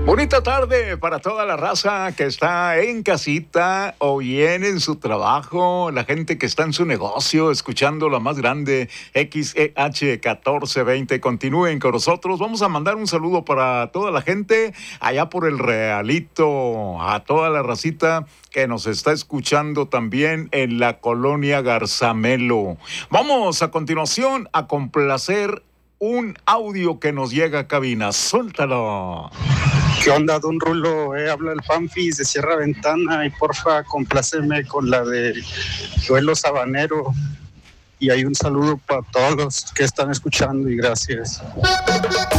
Bonita tarde para toda la raza que está en casita o bien en su trabajo, la gente que está en su negocio, escuchando la más grande XEH 1420. Continúen con nosotros. Vamos a mandar un saludo para toda la gente allá por el Realito, a toda la racita que nos está escuchando también en la colonia Garzamelo. Vamos a continuación a complacer un audio que nos llega a cabina. ¡Suéltalo! ¿Qué onda, don Rulo? Habla el Panfis de Sierra Ventana y porfa, compláceme con la de Duelo Sabanero. Y hay un saludo para todos los que están escuchando y gracias.